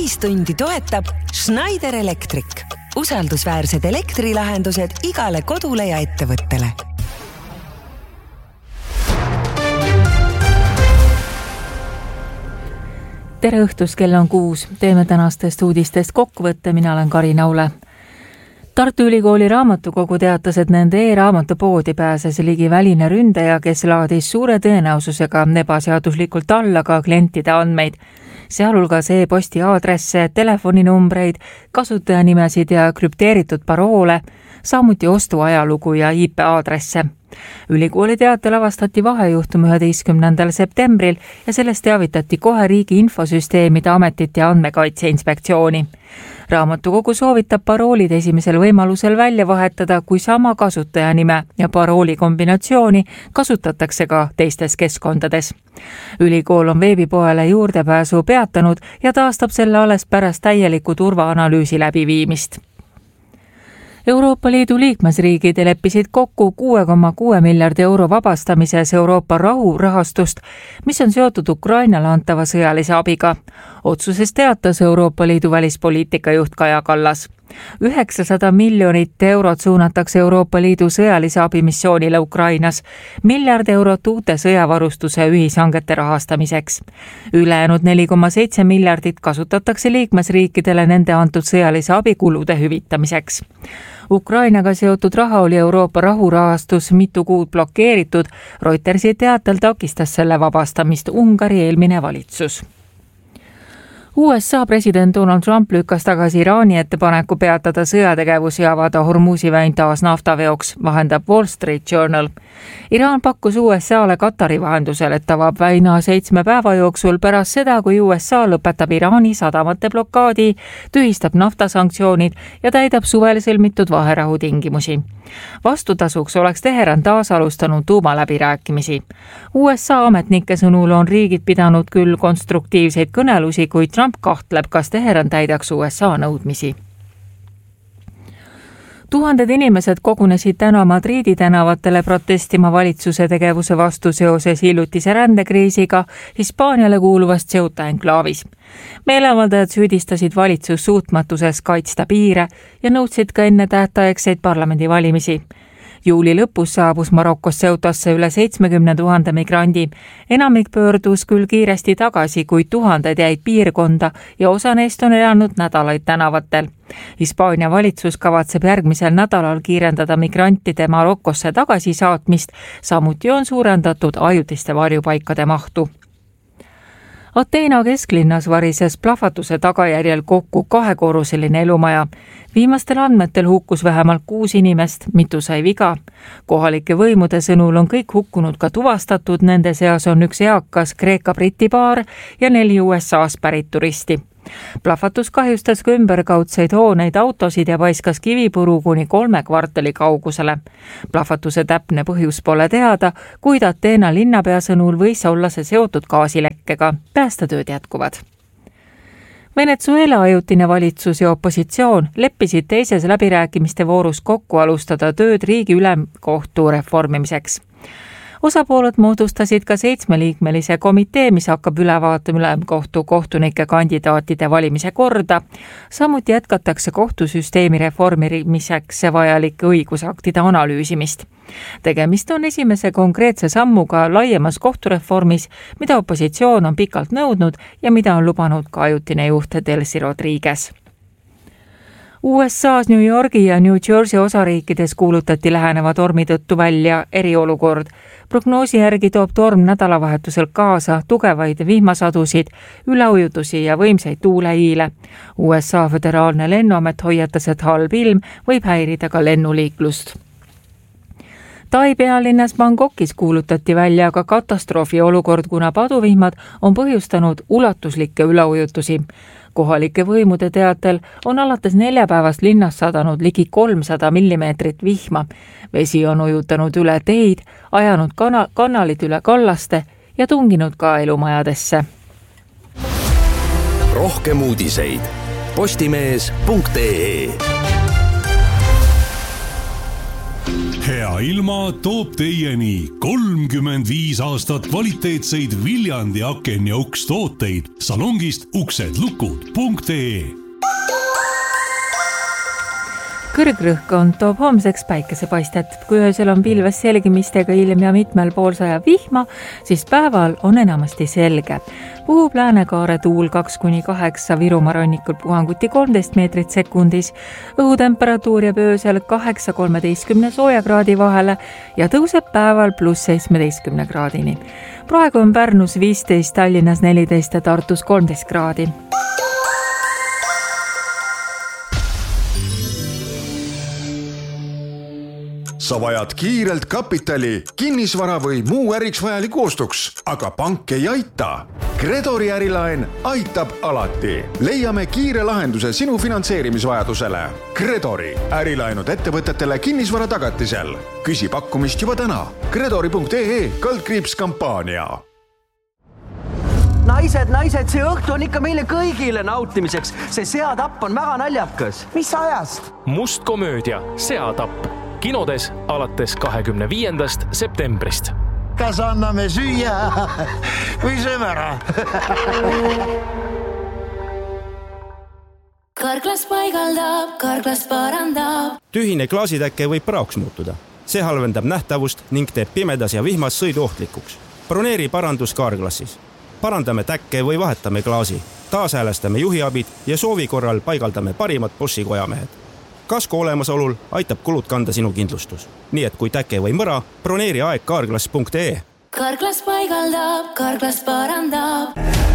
Uudistundi toetab Schneider Electric. Usaldusväärsed elektrilahendused igale kodule ja ettevõttele. Tere õhtus, kell on 6. Teeme tänastest uudistest kokkuvõtte, mina olen Kari Naule. Tartu Ülikooli raamatukogu teatas, et nende e-raamatupoodi pääses ligi väline ründaja, kes laadis suure tõenäosusega ebaseaduslikult alla ka klientide andmeid, sealhulgas e-posti aadresse, telefoninumbreid, kasutajanimesid ja krüpteeritud paroole, samuti ostuajalugu ja IP-aadresse. Ülikooli teatel avastati vahejuhtum 11. septembril ja sellest teavitati kohe Riigi Infosüsteemide Ametit ja Andmekaitse Inspektsiooni. Raamatukogu soovitab paroolid esimesel võimalusel välja vahetada, kui sama kasutajanime ja parooli kombinatsiooni kasutatakse ka teistes keskkondades. Ülikool on veebipoele juurdepääsu peatanud ja taastab selle alles pärast täieliku turvaanalüüsi läbiviimist. Euroopa Liidu liikmesriigid leppisid kokku 6,6 miljardi euro vabastamises Euroopa rahurahastust, mis on seotud Ukrainale antava sõjalise abiga. Otsusest teatas Euroopa Liidu välispoliitika juht Kaja Kallas. 900 miljonit eurot suunatakse Euroopa Liidu sõjalise abimissioonile Ukrainas, miljard eurot uute sõjavarustuse ühishangete rahastamiseks. Ülejäänud 4,7 miljardit kasutatakse liikmesriikidele nende antud sõjalise abikulude hüvitamiseks. Ukrainaga seotud raha oli Euroopa rahurahastus mitu kuud blokeeritud, Reutersi teatel takistas selle vabastamist Ungari eelmine valitsus. USA president Donald Trump lükkas tagasi Iraani ettepaneku peatada sõjategevusi ja avada Hormuzi väin taas naftaveoks, vahendab Wall Street Journal. Iraan pakkus USA'le Katari vahendusel, et avab väina 7 päeva jooksul pärast seda, kui USA lõpetab Iraani sadamate blokaadi, tühistab naftasanktsioonid ja täidab suvel sõlmitud vaherahu tingimusi. Vastutasuks oleks Teheran taas alustanud tuumaläbirääkimisi. USA ametnike sõnul on riigid pidanud küll konstruktiivseid kõnelusi, kuid Trump kahtleb, kas Teheran täidaks USA nõudmisi. Tuhanded inimesed kogunesid täna Madridi tänavatele protestima valitsuse tegevuse vastu seoses hiljutise rändekriisiga Hispaaniale kuuluvast Ceuta enklaavis. Meeleavaldajad süüdistasid valitsus suutmatuses kaitsta piire ja nõudsid ka enne tähtaegseid parlamendivalimisi. Juuli lõpus saabus Marokost Ceutasse üle 70 000 migrandi. Enamik pöördus küll kiiresti tagasi, kuid tuhanded jäid piirkonda ja osa neist on elanud nädalaid tänavatel. Hispaania valitsus kavatseb järgmisel nädalal kiirendada migrantide Marokosse tagasisaatmist, samuti on suurendatud ajutiste varjupaikade mahtu. Ateena kesklinnas varises plahvatuse tagajärjel kokku 2-korruseline elumaja. Viimastel andmetel hukkus vähemalt 6 inimest, mitu sai viga. Kohalike võimude sõnul on kõik hukkunud ka tuvastatud, nende seas on üks eakas Kreeka-Briti paar ja 4 USA'st pärit turisti. Plahvatus kahjustas ka ümberkaudseid hooneid, autosid ja paiskas kivipuru kuni 3 kvartali kaugusele. Plahvatuse täpne põhjus pole teada, kuid Ateena linnapea sõnul võis olla see seotud gaasilekkega. Päästetööd jätkuvad. Venezuela ajutine valitsus ja opositsioon leppisid teises läbirääkimiste voorus kokku alustada tööd riigi ülemkohtu reformimiseks. Osapooled moodustasid ka 7-liikmelise komitee, mis hakkab üle vaatama ülemkohtu kohtunike kandidaatide valimise korda. Samuti jätkatakse kohtusüsteemi reformimiseks vajalike õigusaktide analüüsimist. Tegemist on esimese konkreetse sammuga laiemas kohtureformis, mida opositsioon on pikalt nõudnud ja mida on lubanud ka ajutine juht Delcy Rodriguez. USA's New Yorgi ja New Jersey osariikides kuulutati läheneva tormi tõttu välja eriolukord. Prognoosi järgi toob torm nädalavahetusel kaasa tugevaid vihmasadusid, üleujutusi ja võimsaid tuuleiile. USA föderaalne lennuamet hoiatas, et halb ilm võib häirida ka lennuliiklust. Tai pealinnas Bangkokis kuulutati välja ka katastroofi olukord, kuna paduvihmad on põhjustanud ulatuslikke üleujutusi. Kohalike võimude teatel on alates 4 päevast linnas sadanud ligi 300 millimeetrit vihma. Vesi on ujutanud üle teid, ajanud kanalid üle kallaste ja tunginud ka elumajadesse. Rohkem uudiseid postimees.ee. Hea ilma toob teieni 35 aastat kvaliteetseid Viljandi aken ja uks tooteid salongist uksedlukud.ee. Kõrgrõhkkond toob homseks päikesepaistet. Kui öösel on pilves selgimistega ilm ja mitmel pool sajab vihma, siis päeval on enamasti selge. Puhub Läänekaare tuul 2-8, Virumaa rannikul puhanguti 13 meetrit sekundis. Õhutemperatuur jääb öösel 8-13 soojakraadi vahele ja tõuseb päeval +17 kraadini. Praegu on Pärnus 15, Tallinnas 14 ja Tartus 13 kraadi. Sa vajad kiirelt kapitali, kinnisvara või muu äriks vajaliku ostuks, aga pank ei aita. Credori ärilaen aitab alati. Leiame kiire lahenduse sinu finantseerimisvajadusele. Credori ärilaenud ettevõtetele kinnisvara tagatisel. Küsi pakkumist juba täna. Credori.ee/kampaania. Naised, see õhtu on ikka meile kõigile nautimiseks. See seatapp on väga naljakas. Mis ajast? Must komöödia Seatapp. Kinodes alates 25. septembrist. Kas anname süüa või sööme ära? Karklas paigaldab, karklas parandab. Tühine klaasitäkke võib praoks muutuda. See halvendab nähtavust ning teeb pimedas ja vihmas sõidu ohtlikuks. Broneeri parandus Carglassis. Parandame täkke või vahetame klaasi. Taashäälestame juhiabid ja soovi korral paigaldame parimad Boschi kojamehed. Kasko olemasolul aitab kulud kanda sinu kindlustus. Nii et kui täke või mõra, broneeri aeg carglass.ee. Karklas paigaldab, karklas parandab.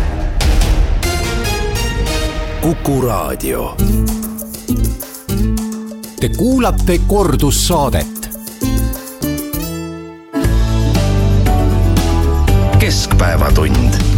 Kuku Raadio. Te kuulate kordussaadet. Keskpäevatund.